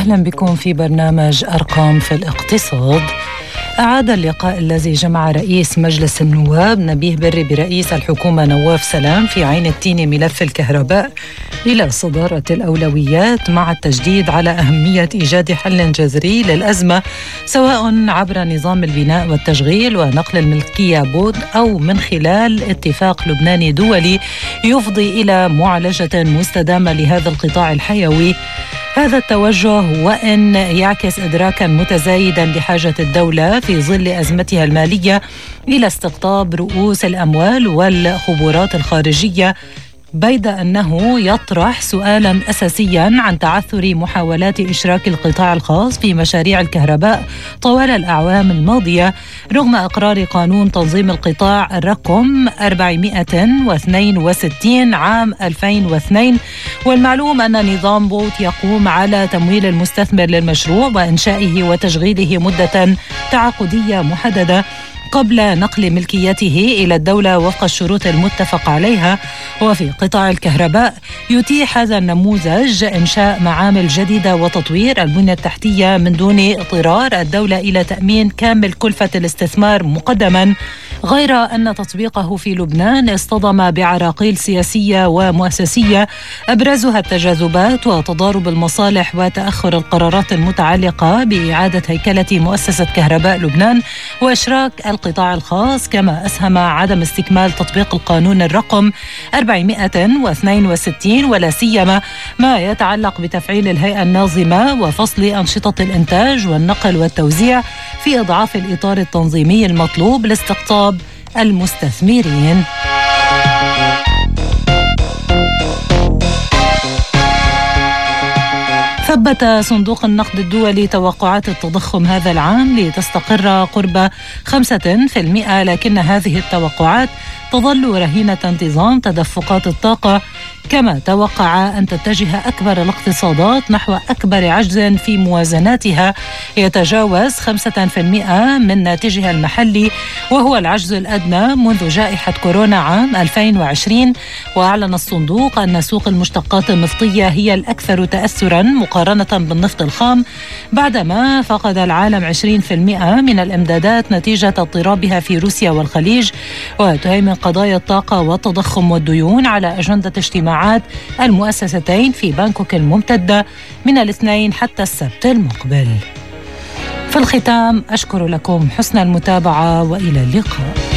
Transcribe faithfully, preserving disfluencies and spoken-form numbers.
أهلا بكم في برنامج أرقام في الاقتصاد. أعاد اللقاء الذي جمع رئيس مجلس النواب نبيه بري برئيس الحكومة نواف سلام في عين التين ملف الكهرباء إلى صدارة الأولويات، مع التشديد على أهمية إيجاد حل جذري للأزمة سواء عبر نظام البناء والتشغيل ونقل الملكية بود أو من خلال اتفاق لبناني دولي يفضي إلى معالجة مستدامة لهذا القطاع الحيوي. هذا التوجه وإن يعكس إدراكا متزايدا لحاجة الدولة في ظل أزمتها المالية إلى استقطاب رؤوس الأموال والخبرات الخارجية، بيد أنه يطرح سؤالا أساسيا عن تعثر محاولات إشراك القطاع الخاص في مشاريع الكهرباء طوال الأعوام الماضية رغم إقرار قانون تنظيم القطاع الرقم أربعمائة واثنين وستين عام ألفين واثنين. والمعلوم أن نظام بوت يقوم على تمويل المستثمر للمشروع وإنشائه وتشغيله مدة تعاقدية محددة قبل نقل ملكيته إلى الدولة وفق الشروط المتفق عليها. وفي قطاع الكهرباء يتيح هذا النموذج إنشاء معامل جديدة وتطوير البنية التحتية من دون اضطرار الدولة إلى تأمين كامل كلفة الاستثمار مقدما، غير أن تطبيقه في لبنان اصطدم بعراقيل سياسية ومؤسسية أبرزها التجاذبات وتضارب المصالح وتأخر القرارات المتعلقة بإعادة هيكلة مؤسسة كهرباء لبنان وإشراك القطاع الخاص، كما أسهم عدم استكمال تطبيق القانون الرقم أربعمائة واثنين وستين ولا سيما ما يتعلق بتفعيل الهيئة الناظمة وفصل أنشطة الإنتاج والنقل والتوزيع في إضعاف الإطار التنظيمي المطلوب لاستقطاب المستثمرين. ثبت صندوق النقد الدولي توقعات التضخم هذا العام لتستقر قرب خمسة بالمئة، لكن هذه التوقعات تظل رهينة انتظام تدفقات الطاقة، كما توقع أن تتجه أكبر الاقتصادات نحو أكبر عجز في موازناتها يتجاوز خمسة بالمئة من ناتجها المحلي، وهو العجز الأدنى منذ جائحة كورونا عام ألفين وعشرين. وأعلن الصندوق أن سوق المشتقات النفطية هي الأكثر تأثرا مقارنة بالنفط الخام، بعدما فقد العالم عشرين بالمئة من الإمدادات نتيجة اضطرابها في روسيا والخليج. وتهيمن قضايا الطاقة والتضخم والديون على أجندة اجتماعات المؤسستين في بانكوك الممتدة من الاثنين حتى السبت المقبل. في الختام أشكر لكم حسن المتابعة وإلى اللقاء.